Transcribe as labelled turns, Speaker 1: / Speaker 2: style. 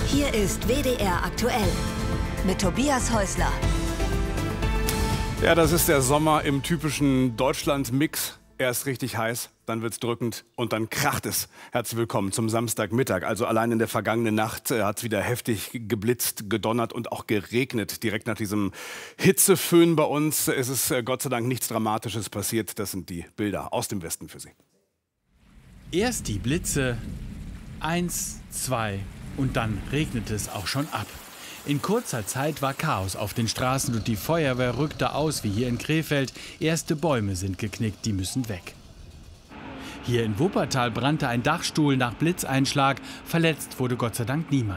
Speaker 1: Hier ist WDR aktuell mit Tobias Häusler.
Speaker 2: Ja, das ist der Sommer im typischen Deutschland-Mix. Erst richtig heiß, dann wird's drückend und dann kracht es. Herzlich willkommen zum Samstagmittag. Also allein in der vergangenen Nacht hat es wieder heftig geblitzt, gedonnert und auch geregnet. Direkt nach diesem Hitzeföhn bei uns ist es Gott sei Dank nichts Dramatisches passiert. Das sind die Bilder aus dem Westen für Sie.
Speaker 3: Erst die Blitze, 1, 2 und dann regnete es auch schon ab. In kurzer Zeit war Chaos auf den Straßen und die Feuerwehr rückte aus, wie hier in Krefeld. Erste Bäume sind geknickt, die müssen weg. Hier in Wuppertal brannte ein Dachstuhl nach Blitzeinschlag. Verletzt wurde Gott sei Dank niemand.